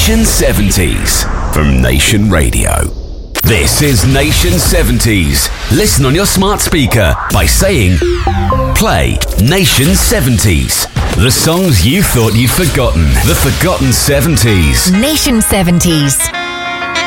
Nation 70s from Nation Radio. This is Nation 70s. Listen on your smart speaker by saying, play Nation 70s. The songs you thought you'd forgotten. The forgotten 70s. Nation 70s.